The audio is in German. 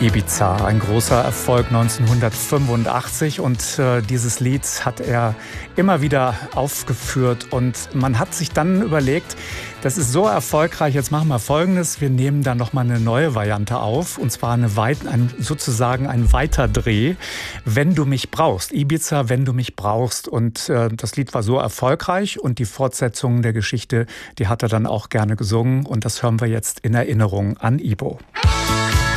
Ibiza, ein großer Erfolg 1985 und dieses Lied hat er immer wieder aufgeführt und man hat sich dann überlegt, das ist so erfolgreich, jetzt machen wir Folgendes, wir nehmen da nochmal eine neue Variante auf und zwar sozusagen ein Weiterdreh, Wenn du mich brauchst, Ibiza, Wenn du mich brauchst und das Lied war so erfolgreich und die Fortsetzung der Geschichte, die hat er dann auch gerne gesungen und das hören wir jetzt in Erinnerung an Ibo.